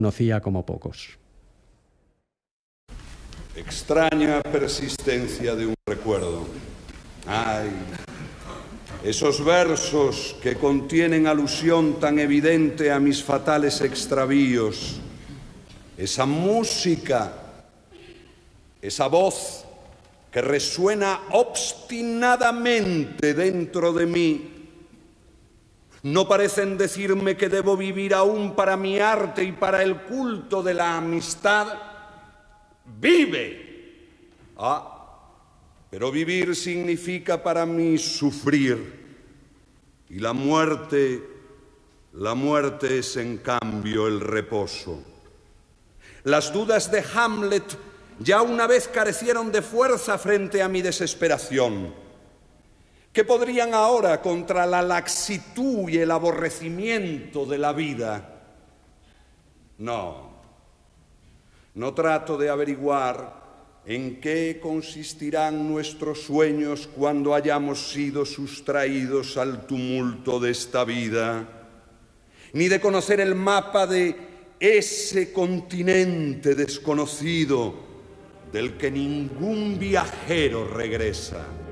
conocía como pocos. Extraña persistencia de un recuerdo. ¡Ay! Esos versos que contienen alusión tan evidente a mis fatales extravíos. Esa música, esa voz que resuena obstinadamente dentro de mí. ¿No parecen decirme que debo vivir aún para mi arte y para el culto de la amistad? ¡Vive! Pero vivir significa para mí sufrir. Y la muerte es en cambio el reposo. Las dudas de Hamlet ya una vez carecieron de fuerza frente a mi desesperación. ¿Qué podrían ahora contra la laxitud y el aborrecimiento de la vida? No trato de averiguar en qué consistirán nuestros sueños cuando hayamos sido sustraídos al tumulto de esta vida, ni de conocer el mapa de ese continente desconocido del que ningún viajero regresa.